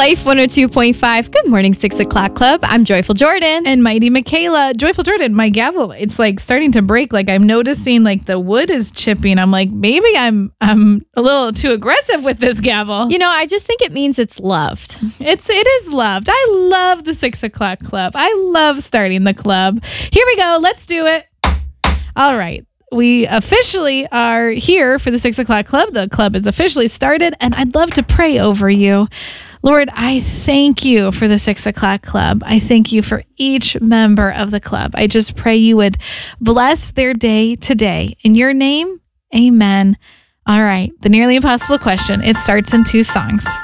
Life 102.5. Good morning, 6 o'clock club. I'm Joyful Jordan. And Mighty Michaela. Joyful Jordan, my gavel, it's like starting to break. Like I'm noticing like the wood is chipping. I'm like, maybe I'm a little too aggressive with this gavel. You know, I just think it means it's loved. It is loved. I love the 6 o'clock club. I love starting the club. Here we go. Let's do it. All right. We officially are here for the 6 o'clock club. The club is officially started, and I'd love to pray over you. Lord, I thank you for the 6 o'clock club. I thank you for each member of the club. I just pray you would bless their day today. In your name, amen. All right. The nearly impossible question. It starts in 2 songs.